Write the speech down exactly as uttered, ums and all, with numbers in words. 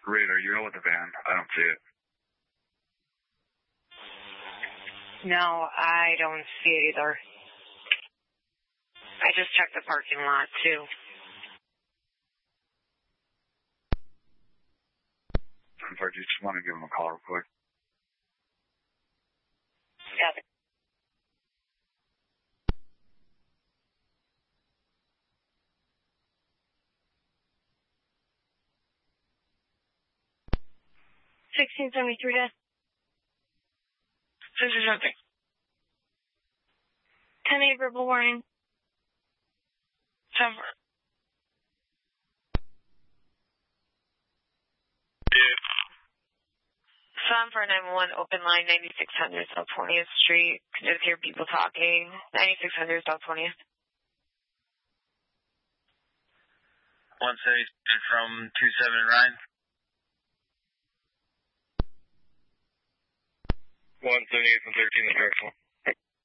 Radar, you're with the van. I don't see it. No, I don't see it either. I just checked the parking lot, too. In fact, you just want to give him a call real quick. Yeah. sixteen seventy-three, death. This is something. ten eight verbal warning. Summer. Yeah. Sun for nine one one, open line, ninety-six hundred South twentieth Street. Can just hear people talking. ninety-six hundred South twentieth. one seventy from two seven Ryan. one seventy-eight from thirteen, the directional.